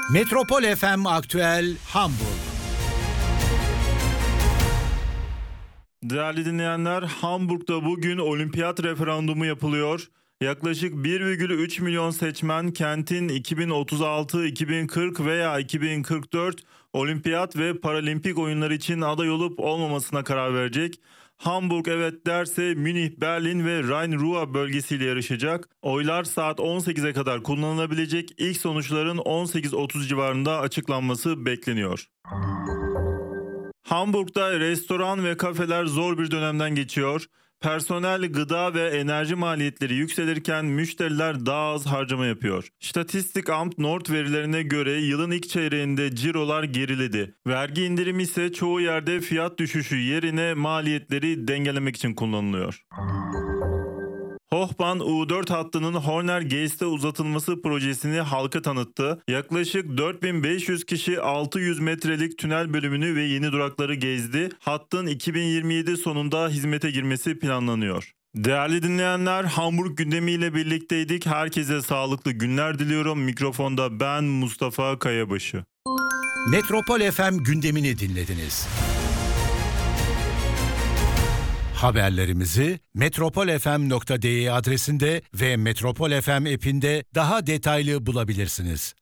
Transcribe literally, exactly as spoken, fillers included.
Metropol F M Aktüel Hamburg. Değerli dinleyenler, Hamburg'da bugün olimpiyat referandumu yapılıyor. Yaklaşık bir virgül üç milyon seçmen kentin iki bin otuz altı, iki bin kırk veya iki bin kırk dört olimpiyat ve paralimpik oyunlar için aday olup olmamasına karar verecek. Hamburg evet derse Münih, Berlin ve Rhein-Ruhr bölgesiyle yarışacak. Oylar saat on sekize kadar kullanılabilecek. İlk sonuçların on sekiz otuz civarında açıklanması bekleniyor. Hamburg'da restoran ve kafeler zor bir dönemden geçiyor. Personel, gıda ve enerji maliyetleri yükselirken müşteriler daha az harcama yapıyor. Statistikamt Nord verilerine göre yılın ilk çeyreğinde cirolar geriledi. Vergi indirimi ise çoğu yerde fiyat düşüşü yerine maliyetleri dengelemek için kullanılıyor. Hochbahn U dört hattının Horner Geest'e uzatılması projesini halka tanıttı. Yaklaşık dört bin beş yüz kişi altı yüz metrelik tünel bölümünü ve yeni durakları gezdi. Hattın iki bin yirmi yedi sonunda hizmete girmesi planlanıyor. Değerli dinleyenler, Hamburg gündemiyle birlikteydik. Herkese sağlıklı günler diliyorum. Mikrofonda ben Mustafa Kayabaşı. Metropol F M gündemini dinlediniz. Haberlerimizi metropol f m nokta d e adresinde ve Metropol F M app'inde daha detaylı bulabilirsiniz.